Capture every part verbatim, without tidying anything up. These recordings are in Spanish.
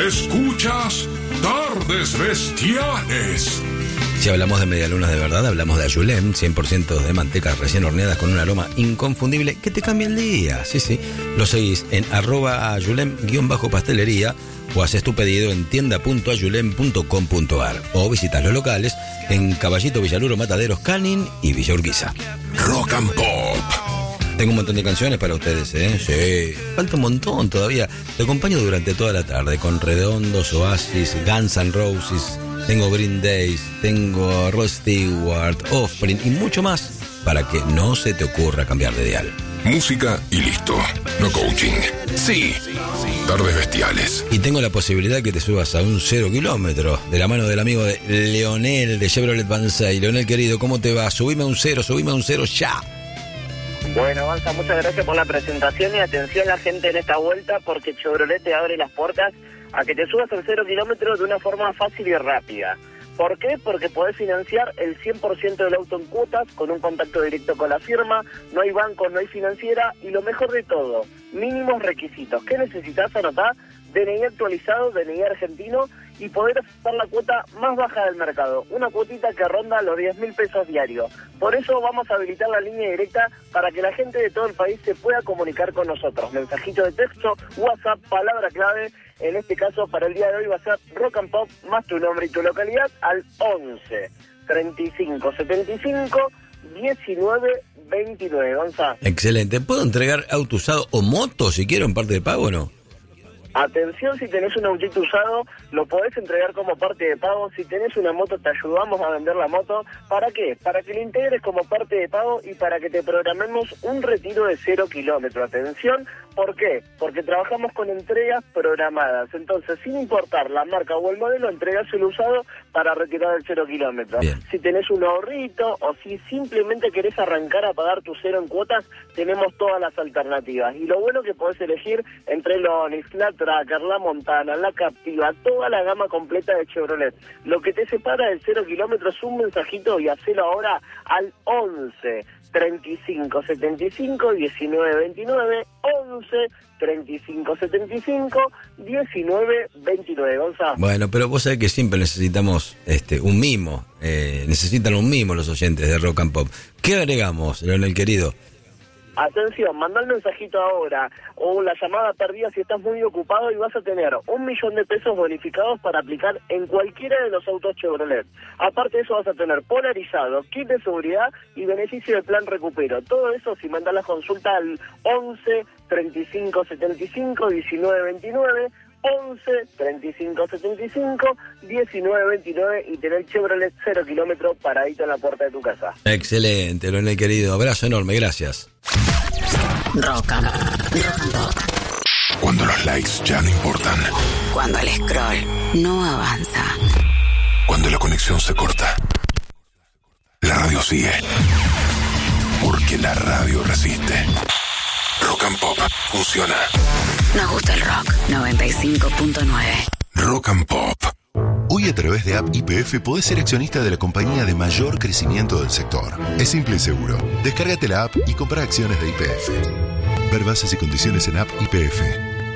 Escuchas Tardes Bestiales. Si hablamos de medialunas de verdad, hablamos de Ayulem, cien por ciento de mantecas recién horneadas con un aroma inconfundible que te cambia el día. Sí, sí. Lo seguís en arroba ayulem-pastelería o haces tu pedido en tienda punto ayulem punto com punto ar o visitas los locales en Caballito, Villaluro, Mataderos, Canning y Villa Urquiza. Rock and Pop. Tengo un montón de canciones para ustedes, ¿eh? Sí. Falta un montón todavía. Te acompaño durante toda la tarde con Redondos, Oasis, Guns N' Roses. Tengo Green Days, tengo Rod Stewart, Offspring y mucho más para que no se te ocurra cambiar de dial. Música y listo. No coaching. Sí. Tardes Bestiales. Y tengo la posibilidad que te subas a un cero kilómetro de la mano del amigo de Leonel de Chevrolet Banzai. Leonel querido, ¿cómo te va? Subime a un cero, subime a un cero ya. Bueno, Banza, muchas gracias por la presentación y atención a la gente en esta vuelta porque Chevrolet te abre las puertas a que te subas al cero kilómetros de una forma fácil y rápida. ¿Por qué? Porque podés financiar el cien por ciento del auto en cuotas con un contacto directo con la firma, no hay banco, no hay financiera y lo mejor de todo, mínimos requisitos. ¿Qué necesitas? Anotar D N I actualizado, D N I argentino y poder aceptar la cuota más baja del mercado, una cuotita que ronda los diez mil pesos diarios. Por eso vamos a habilitar la línea directa para que la gente de todo el país se pueda comunicar con nosotros. Mensajito de texto, WhatsApp, palabra clave. En este caso, para el día de hoy va a ser Rock and Pop más tu nombre y tu localidad al once, treinta y cinco, setenta y cinco, diecinueve, veintinueve. Gonzalo. Excelente. ¿Puedo entregar auto usado o moto si quiero en parte de pago o no? Atención, si tenés un autito usado, lo podés entregar como parte de pago. Si tenés una moto, te ayudamos a vender la moto. ¿Para qué? Para que lo integres como parte de pago y para que te programemos un retiro de cero kilómetros. Atención, ¿por qué? Porque trabajamos con entregas programadas. Entonces, sin importar la marca o el modelo, entregas el usado para retirar el cero kilómetros. Si tenés un ahorrito o si simplemente querés arrancar a pagar tu cero en cuotas, tenemos todas las alternativas. Y lo bueno que podés elegir entre el Onix, la Tracker, la Montana, la Captiva, toda la gama completa de Chevrolet. Lo que te separa del cero kilómetros es un mensajito y hacelo ahora al once, treinta y cinco, setenta y cinco, diecinueve, veintinueve, once, treinta y cinco, setenta y cinco, diecinueve, veintinueve. Gonzalo. Bueno, pero vos sabés que siempre necesitamos este un mimo, eh, necesitan un mimo los oyentes de Rock and Pop. ¿Qué agregamos, Leonel querido? Atención, manda el mensajito ahora o la llamada perdida si estás muy ocupado y vas a tener un millón de pesos bonificados para aplicar en cualquiera de los autos Chevrolet. Aparte de eso vas a tener polarizado, kit de seguridad y beneficio de plan recupero. Todo eso si mandas la consulta al once, treinta y cinco, setenta y cinco, diecinueve, veintinueve, once, treinta y cinco, setenta y cinco, diecinueve, veintinueve y tener Chevrolet cero kilómetros paradito en la puerta de tu casa. Excelente, Leonel querido. Abrazo enorme, gracias. Rock and, rock and Pop. Cuando los likes ya no importan. Cuando el scroll no avanza. Cuando la conexión se corta. La radio sigue. Porque la radio resiste. Rock and Pop funciona. Nos gusta el rock. noventa y cinco punto nueve. Rock and Pop. Hoy a través de App Y P F podés ser accionista de la compañía de mayor crecimiento del sector. Es simple y seguro. Descárgate la app y compra acciones de Y P F. Ver bases y condiciones en App Y P F.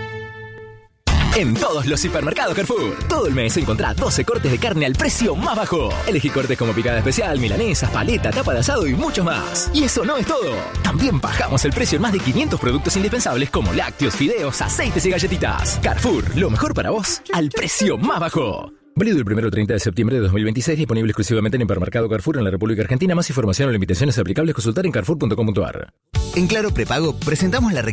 En todos los hipermercados Carrefour, todo el mes encontrá doce cortes de carne al precio más bajo. Elegí cortes como picada especial, milanesas, paleta, tapa de asado y muchos más. Y eso no es todo. También bajamos el precio en más de quinientos productos indispensables como lácteos, fideos, aceites y galletitas. Carrefour, lo mejor para vos, al precio más bajo. Válido el primero al treinta de septiembre de dos mil veintiséis, disponible exclusivamente en Hipermercado Carrefour en la República Argentina. Más información o limitaciones aplicables, consultar en carrefour punto com punto ar. En Claro Prepago presentamos la